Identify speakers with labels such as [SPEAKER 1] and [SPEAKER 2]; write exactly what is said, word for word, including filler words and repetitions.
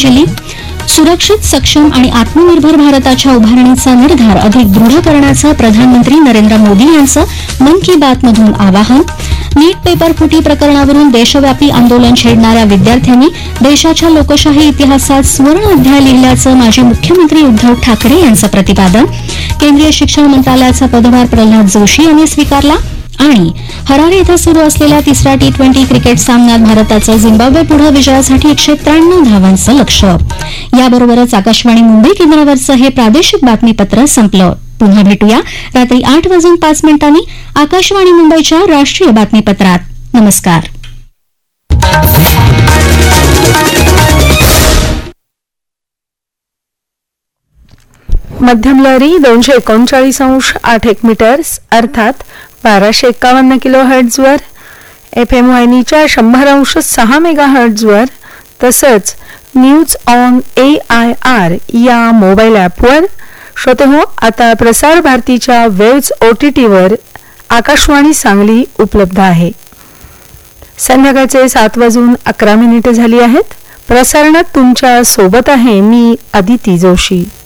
[SPEAKER 1] श्रद्धांजली. सुरक्षित, सक्षम आणि आत्मनिर्भर भारताच्या उभारणीचा निर्धार अधिक दृढ करण्याचं प्रधानमंत्री नरेंद्र मोदी यांचं मन की बातमधून आवाहन. नीट पेपर फुटी प्रकरणावरून देशव्यापी आंदोलन छेडणाऱ्या विद्यार्थ्यांनी देशाच्या लोकशाही इतिहासात स्वर्ण अध्याय लिहिल्याचं माजी मुख्यमंत्री उद्धव ठाकरे यांचं प्रतिपादन. केंद्रीय शिक्षण मंत्रालयाचा पदभार प्रल्हाद जोशी यांनी स्वीकारला. आणि हरारे इथं सुरू असलेल्या तिसऱ्या टी ट्वेंटी क्रिकेट सामन्यात भारताचं झिम्बाब्वेपुढे विजयासाठी एकशे त्र्याण्णव धावांचं लक्ष्य. याबरोबरच आकाशवाणी मुंबई केंद्रावरचं हे प्रादेशिक बातमीपत्र संपलं. पुन्हा भेटूया रात्री आठ वाजून पाच मिनिटांनी आकाशवाणी मुंबईच्या राष्ट्रीय बातमीपत्रात. नमस्कार.
[SPEAKER 2] मध्यम लहरी दोनशे एकोणचाळीस अंश आठ एक मीटर्स अर्थात बाराशे एक्कावन्न किलो हर्ट्झवर, एफ एम वाहिनीच्या शंभर अंश सहा मेगा हर्ट्झवर, तसंच news on A I R या मोबाईल ॲपवर. श्रोते हो, आता प्रसार भारतीच्या वेव्स ओ टी टीवर आकाशवाणी सांगली उपलब्ध आहे. संध्याकाळचे सात वाजून अकरा मिनिटे झाली आहेत. प्रसारणात तुमच्या सोबत आहे मी अदिती जोशी.